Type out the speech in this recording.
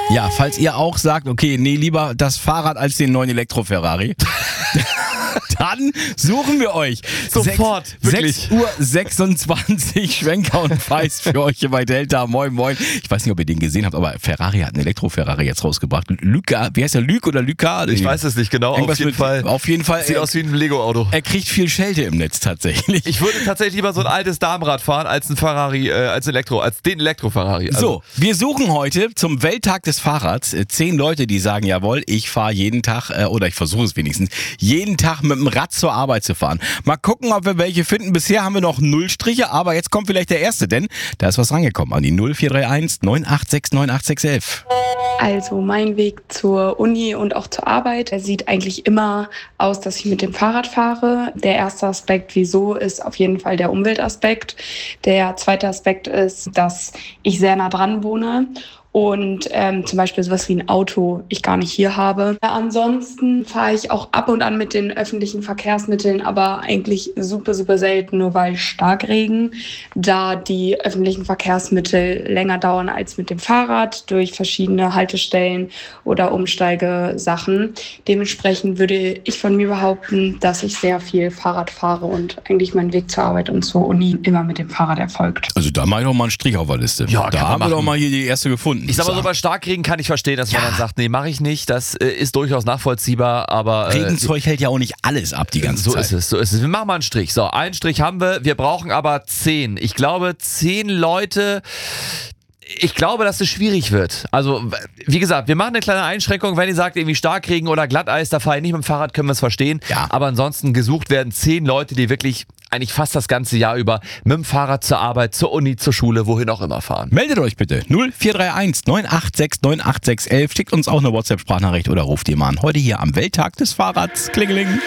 Ja, falls ihr auch sagt, okay, nee, lieber das Fahrrad als den neuen Elektro-Ferrari, dann suchen wir euch. Sofort, wirklich. 6:26 Uhr, Schwenker und Feist für euch hier bei Delta. Moin, moin. Ich weiß nicht, ob ihr den gesehen habt, aber Ferrari hat einen Elektro-Ferrari jetzt rausgebracht. Luca, wie heißt der? Luke oder Luca? Ich weiß es nicht genau, auf jeden Fall. Sieht aus wie ein Lego-Auto. Er kriegt viel Schelte im Netz tatsächlich. Ich würde tatsächlich lieber so ein altes Darmrad fahren als ein Ferrari, als den Elektro-Ferrari. Also. So, wir suchen heute zum Welttag des Fahrrads 10 Leute, die sagen, jawohl, ich fahre jeden Tag, oder ich versuche es wenigstens, jeden Tag mit dem Rad zur Arbeit zu fahren. Mal gucken, ob wir welche finden. Bisher haben wir noch 0 Striche, aber jetzt kommt vielleicht der Erste, denn da ist was rangekommen an die 0431 986 98611. Also mein Weg zur Uni und auch zur Arbeit, der sieht eigentlich immer aus, dass ich mit dem Fahrrad fahre. Der erste Aspekt, wieso, ist auf jeden Fall der Umweltaspekt. Der zweite Aspekt ist, dass ich sehr nah dran wohne und zum Beispiel sowas wie ein Auto ich gar nicht hier habe. Ansonsten fahre ich auch ab und an mit den öffentlichen Verkehrsmitteln, aber eigentlich super, super selten, nur weil Starkregen, da die öffentlichen Verkehrsmittel länger dauern als mit dem Fahrrad durch verschiedene Haltestellen oder Umsteigesachen. Dementsprechend würde ich von mir behaupten, dass ich sehr viel Fahrrad fahre und eigentlich mein Weg zur Arbeit und zur Uni immer mit dem Fahrrad erfolgt. Also da mache ich doch mal einen Strich auf der Liste. Ja, da haben wir doch mal hier die erste gefunden. Ich sag mal so, bei Starkregen kann ich verstehen, dass man dann sagt, nee, mache ich nicht. Das ist durchaus nachvollziehbar, aber... Regenzeug hält ja auch nicht alles ab die ganze Zeit. So ist es. Wir machen mal einen Strich. So, einen Strich haben wir. Wir brauchen aber 10. Ich glaube, 10 Leute... Ich glaube, dass es schwierig wird. Also, wie gesagt, wir machen eine kleine Einschränkung. Wenn ihr sagt, irgendwie Starkregen oder Glatteis, da fahre ich nicht mit dem Fahrrad, können wir es verstehen. Ja. Aber ansonsten gesucht werden 10 Leute, die wirklich eigentlich fast das ganze Jahr über mit dem Fahrrad zur Arbeit, zur Uni, zur Schule, wohin auch immer fahren. Meldet euch bitte 0431 986 98611. Schickt uns auch eine WhatsApp-Sprachnachricht oder ruft ihr mal an. Heute hier am Welttag des Fahrrads. Klingeling.